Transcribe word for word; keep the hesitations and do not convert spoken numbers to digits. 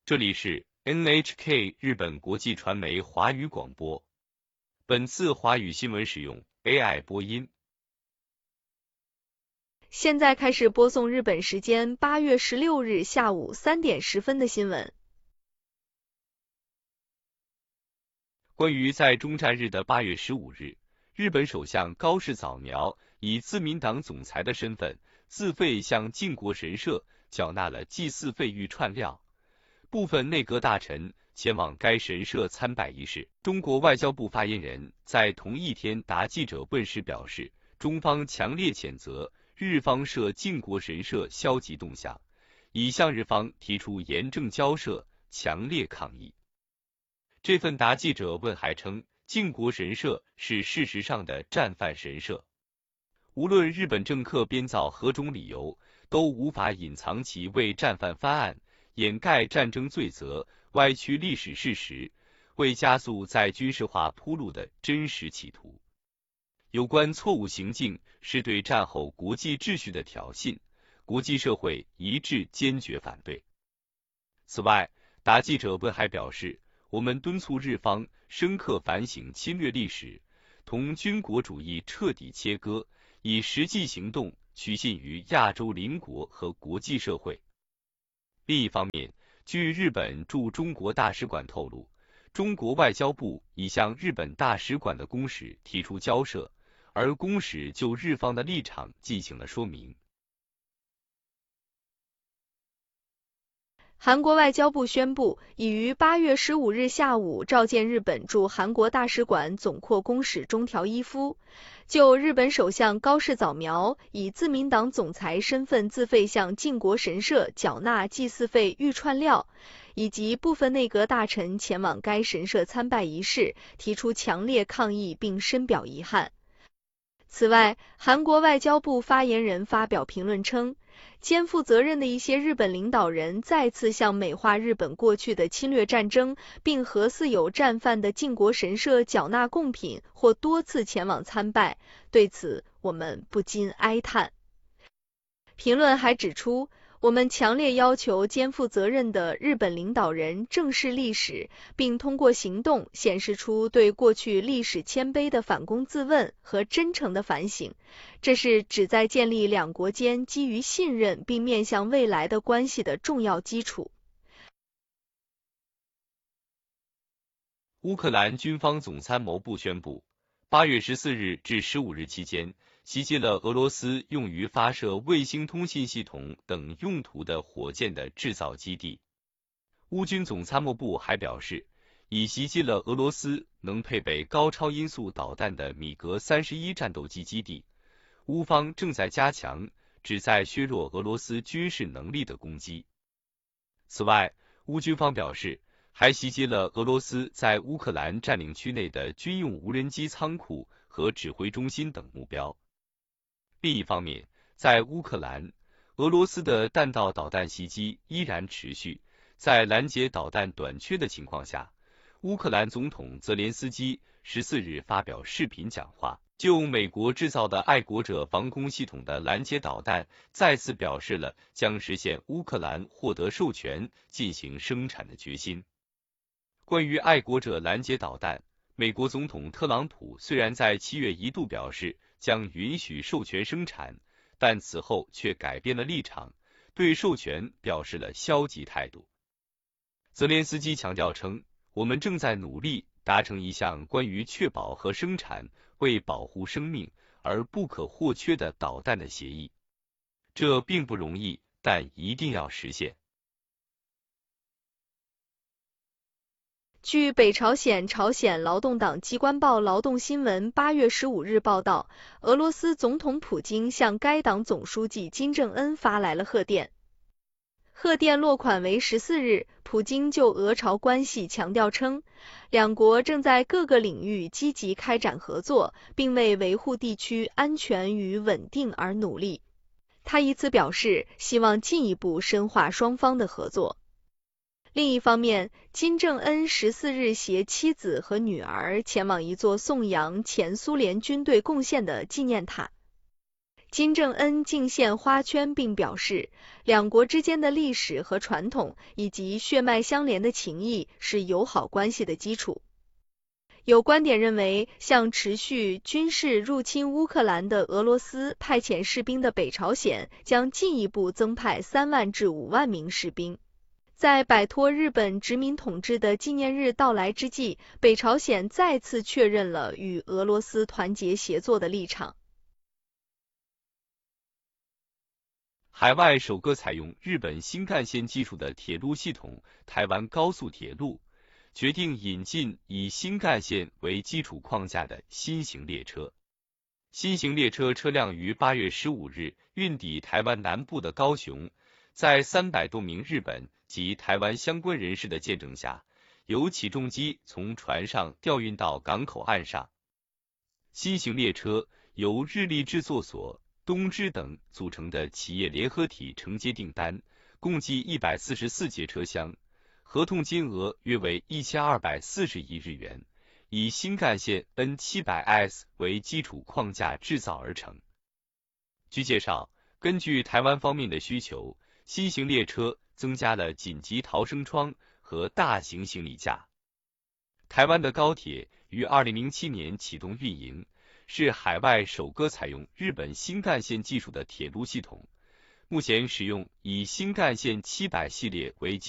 这里是 N H K 日本国际传媒华语广播。本次华语新闻使用 A I 播音。 现在开始播送日本时间八月十六日下午三点十分的新闻。 关于在中战日的八月十五日，日本首相高市早苗以自民党总裁的身份自费向靖国神社缴纳了祭祀费玉串料，部分内阁大臣前往该神社参拜仪式。中国外交部发言人在同一天答记者问时表示，中方强烈谴责日方涉靖国神社消极动向，已向日方提出严正交涉，强烈抗议。这份答记者问还称，靖国神社是事实上的战犯神社，无论日本政客编造何种理由，都无法隐藏其为战犯翻案、掩盖战争罪责、歪曲历史事实、为加速在军事化铺路的真实企图。有关错误行径是对战后国际秩序的挑衅，国际社会一致坚决反对。此外，答记者问还表示，我们敦促日方深刻反省侵略历史，同军国主义彻底切割，以实际行动取信于亚洲邻国和国际社会。另一方面，据日本驻中国大使馆透露，中国外交部已向日本大使馆的公使提出交涉，而公使就日方的立场进行了说明。 韩国外交部宣布，已于八月十五日下午召见日本驻韩国大使馆总括公使中条一夫，就日本首相高市早苗以自民党总裁身份自费向靖国神社缴纳祭祀费玉串料，以及部分内阁大臣前往该神社参拜仪式，提出强烈抗议并深表遗憾。此外，韩国外交部发言人发表评论称，肩负责任的一些日本领导人再次向美化日本过去的侵略战争，并核似有战犯的靖国神社缴纳贡品或多次前往参拜，对此我们不禁哀叹。评论还指出，我们强烈要求肩负责任的日本领导人正视历史，并通过行动显示出对过去历史谦卑的反躬自问和真诚的反省，这是旨在建立两国间基于信任并面向未来的关系的重要基础。 乌克兰军方总参谋部宣布，八月十四日至十五日期间，袭击了俄罗斯用于发射卫星通信系统等用途的火箭的制造基地。乌军总参谋部还表示，已袭击了俄罗斯能配备高超音速导弹的米格三十一战斗机基地。乌方正在加强旨在削弱俄罗斯军事能力的攻击。此外，乌军方表示，还袭击了俄罗斯在乌克兰占领区内的军用无人机仓库和指挥中心等目标。另一方面，在乌克兰，俄罗斯的弹道导弹袭击依然持续。在拦截导弹短缺的情况下，乌克兰总统泽连斯基十四日发表视频讲话，就美国制造的爱国者防空系统的拦截导弹再次表示了将实现乌克兰获得授权进行生产的决心。关于爱国者拦截导弹，美国总统特朗普虽然在七月一度表示将允许授权生产，但此后却改变了立场，对授权表示了消极态度。泽连斯基强调称，我们正在努力达成一项关于确保和生产为保护生命而不可或缺的导弹的协议。这并不容易，但一定要实现。 据北朝鲜朝鲜劳动党机关报劳动新闻八月十五日报道，俄罗斯总统普京向该党总书记金正恩发来了贺电。贺电落款为十四日，普京就俄朝关系强调称，两国正在各个领域积极开展合作，并为维护地区安全与稳定而努力。他以此表示，希望进一步深化双方的合作。另一方面，金正恩十四日携妻子和女儿前往一座颂扬前苏联军队贡献的纪念塔。 金正恩敬献花圈，并表示，两国之间的历史和传统以及血脉相连的情谊是友好关系的基础。有观点认为，向持续军事入侵乌克兰的俄罗斯派遣士兵的北朝鲜将进一步增派三万至五万名士兵。在摆脱日本殖民统治的纪念日到来之际，北朝鲜再次确认了与俄罗斯团结协作的立场。 海外首个采用日本新干线技术的铁路系统台湾高速铁路决定引进以新干线为基础框架的新型列车。新型列车车辆于八月十五日运抵台湾南部的高雄，在三百多名日本及台湾相关人士的见证下，由起重机从船上调运到港口岸上。新型列车由日立制作所、东芝等组成的企业联合体承接订单，共计一百四十四节车厢，合同金额约为一千二百四十亿日元，以新干线 N 七百 S 为基础框架制造而成。据介绍，根据台湾方面的需求，新型列车增加了紧急逃生窗和大型行李架。台湾的高铁于二零零七年启动运营，是海外首个采用日本新干线技术的铁路系统，目前使用以新干线七百系列为基